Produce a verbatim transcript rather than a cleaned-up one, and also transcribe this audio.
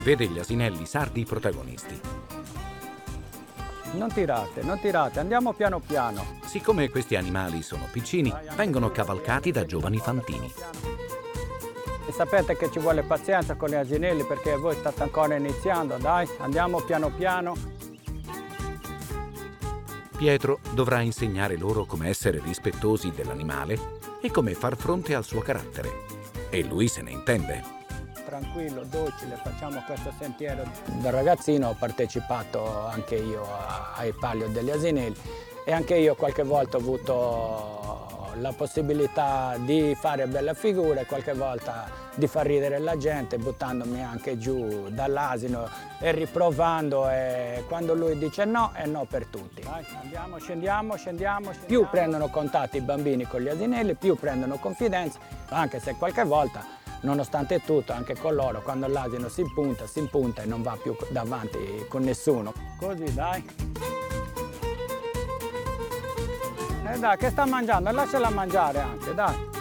Vede gli asinelli sardi protagonisti. Non tirate, non tirate, andiamo piano piano. Siccome questi animali sono piccini, vengono cavalcati da giovani fantini. E sapete che ci vuole pazienza con gli asinelli perché voi state ancora iniziando, dai, andiamo piano piano. Pietro dovrà insegnare loro come essere rispettosi dell'animale e come far fronte al suo carattere. E lui se ne intende. Tranquillo, docile, facciamo questo sentiero. Da ragazzino ho partecipato anche io a- ai palio degli asinelli e anche io qualche volta ho avuto la possibilità di fare belle figure, qualche volta di far ridere la gente buttandomi anche giù dall'asino e riprovando, e quando lui dice no è no per tutti. Dai, andiamo, scendiamo, scendiamo, scendiamo. Più prendono contatti i bambini con gli asinelli, più prendono confidenza, anche se qualche volta, nonostante tutto, anche con loro, quando l'asino si impunta, si impunta e non va più davanti con nessuno. Così, dai. E dai, che sta mangiando? Lasciala mangiare anche, dai.